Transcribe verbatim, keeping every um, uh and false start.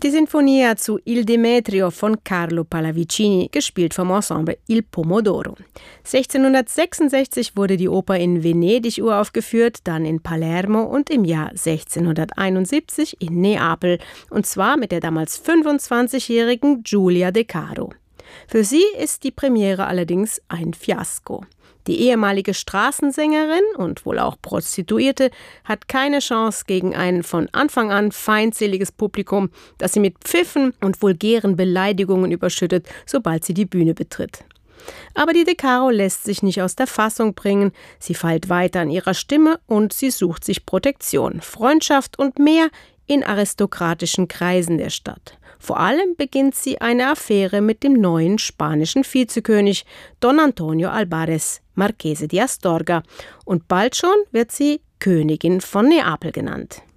Die Sinfonia zu Il Demetrio von Carlo Pallavicini, gespielt vom Ensemble Il Pomodoro. sechzehnhundertsechsundsechzig wurde die Oper in Venedig uraufgeführt, dann in Palermo und im Jahr sechzehnhunderteinundsiebzig in Neapel, und zwar mit der damals fünfundzwanzigjährigen Giulia De Caro. Für sie ist die Premiere allerdings ein Fiasko. Die ehemalige Straßensängerin und wohl auch Prostituierte hat keine Chance gegen ein von Anfang an feindseliges Publikum, das sie mit Pfiffen und vulgären Beleidigungen überschüttet, sobald sie die Bühne betritt. Aber die De Caro lässt sich nicht aus der Fassung bringen. Sie feilt weiter an ihrer Stimme und sie sucht sich Protektion, Freundschaft und mehr in aristokratischen Kreisen der Stadt. Vor allem beginnt sie eine Affäre mit dem neuen spanischen Vizekönig Don Antonio Álvarez, Marchese di Astorga. Und bald schon wird sie Königin von Neapel genannt.